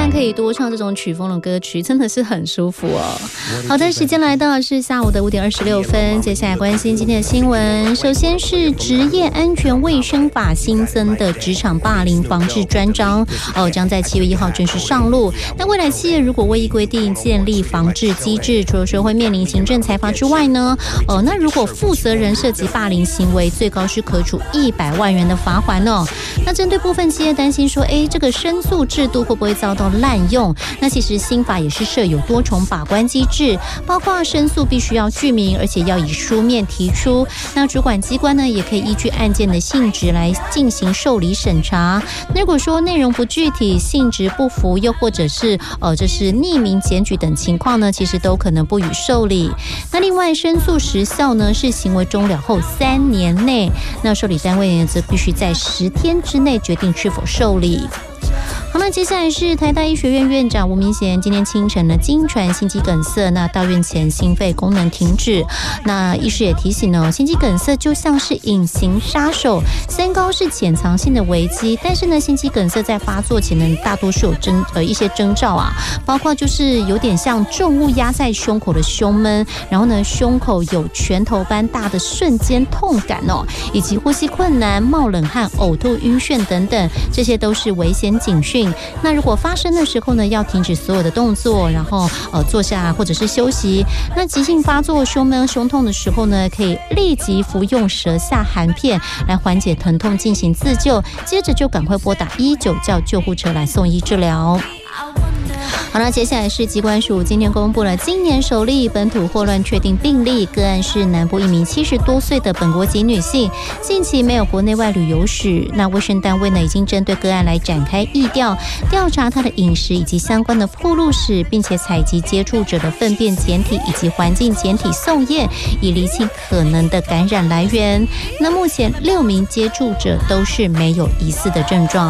然可以多唱这种曲风的歌曲，真的是很舒服哦。好的，时间来到是下午的5点26分，接下来关心今天的新闻。首先是职业安全卫生法新增的职场霸凌防治专章将在7月1号正式上路。那未来企业如果未依规定建立防治机制，除了说会面临行政裁罚之外呢，那如果负责人涉及霸凌行为，最高是可处100万元的罚款哦。那针对部分企业担心说，这个申诉制度会不会遭到滥用？那其实新法也是设有多重把关机制，包括申诉必须要具名，而且要以书面提出。那主管机关呢，也可以依据案件的性质来进行受理审查。那如果说内容不具体、性质不符，又或者是这是匿名检举等情况呢，其实都可能不予受理。那另外，申诉时效呢是行为终了后3年内，那受理单位呢则必须在10天之内决定是否受理。好，那接下来是台大医学院院长吴明贤今天清晨呢经传心肌梗塞，那到院前心肺功能停止。那医师也提醒呢，心肌梗塞就像是隐形杀手，三高是潜藏性的危机，但是呢，心肌梗塞在发作前呢，大多数有一些征兆啊，包括就是有点像重物压在胸口的胸闷，然后呢，胸口有拳头般大的瞬间痛感以及呼吸困难、冒冷汗、呕吐、晕眩等等，这些都是危险警讯。那如果发生的时候呢，要停止所有的动作，然后坐下或者是休息。那急性发作胸闷、胸痛的时候呢，可以立即服用舌下含片来缓解疼痛，进行自救，接着就赶快拨打119叫救护车来送医治疗。好，那接下来是疾管署今天公布了今年首例本土霍乱确定病例，个案是南部一名70多岁的本国籍女性，近期没有国内外旅游史。那卫生单位呢已经针对个案来展开疫调，调查她的饮食以及相关的暴露史，并且采集接触者的粪便检体以及环境检体送验，以厘清可能的感染来源。那目前6名接触者都是没有疑似的症状。